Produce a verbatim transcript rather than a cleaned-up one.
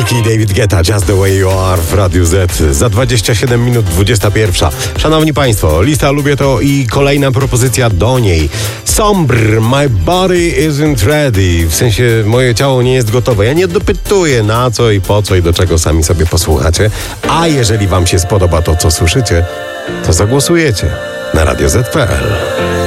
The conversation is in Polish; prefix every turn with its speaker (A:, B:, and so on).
A: Milky, David Guetta, Just the Way You Are w Radiu Z. Za dwadzieścia siedem minut dwudziesta pierwsza. Szanowni Państwo, lista Lubię To i kolejna propozycja do niej. Sombr, My Body Isn't Ready. W sensie, moje ciało nie jest gotowe. Ja nie dopytuję na co i po co i do czego, sami sobie posłuchacie. A jeżeli Wam się spodoba to, co słyszycie, to zagłosujecie na radio zet kropka pe el.